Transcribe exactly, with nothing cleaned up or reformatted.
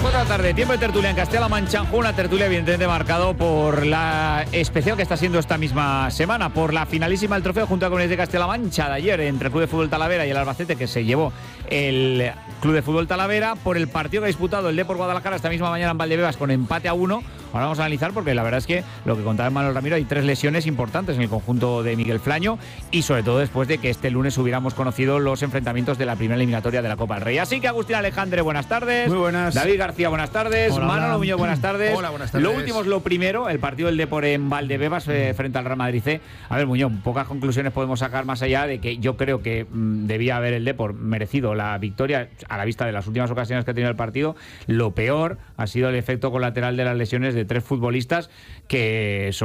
cuatro de la tarde, tiempo de tertulia en Castilla-La Mancha, una tertulia evidentemente marcado por la especial que está siendo esta misma semana, por la finalísima del trofeo junto a Comunidad de Castilla-La Mancha de ayer entre el Club de Fútbol Talavera y el Albacete, que se llevó el Club de Fútbol Talavera, por el partido que ha disputado el Depor Guadalajara esta misma mañana en Valdebebas con empate a uno. Ahora vamos a analizar porque la verdad es que lo que contaba Manuel Ramiro, hay tres lesiones importantes en el conjunto de Miguel Flaño y sobre todo después de que este lunes hubiéramos conocido los enfrentamientos de la primera eliminatoria de la Copa del Rey. Así que Agustín Alejandre, buenas tardes. Muy buenas. David García, buenas tardes. Hola, Manolo hola. Muñoz, buenas tardes. Hola, buenas tardes. Lo último es lo primero, el partido del Depor en Valdebebas eh, frente al Real Madrid C. A ver, Muñoz, pocas conclusiones podemos sacar más allá de que yo creo que mmm, debía haber el Depor merecido la victoria a la vista de las últimas ocasiones que ha tenido el partido. Lo peor ha sido el efecto colateral de las lesiones de tres futbolistas que son